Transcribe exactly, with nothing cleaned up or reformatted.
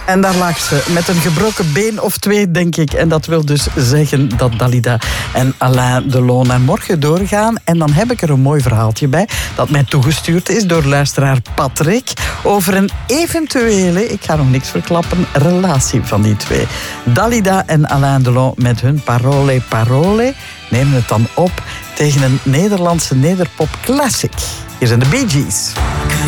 En daar lag ze, met een gebroken been of twee, denk ik. En dat wil dus zeggen dat Dalida en Alain Delon naar morgen doorgaan. En dan heb ik er een mooi verhaaltje bij, dat mij toegestuurd is door luisteraar Patrick, over een eventuele, ik ga nog niks verklappen, relatie van die twee. Dalida en Alain Delon met hun Parole Parole nemen het dan op tegen een Nederlandse nederpop classic. Hier zijn de Bee Gees.